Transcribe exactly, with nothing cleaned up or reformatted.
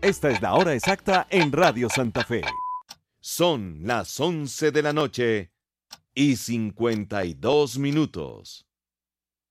Esta es la hora exacta en Radio Santa Fe. Son las once de la noche y cincuenta y dos minutos.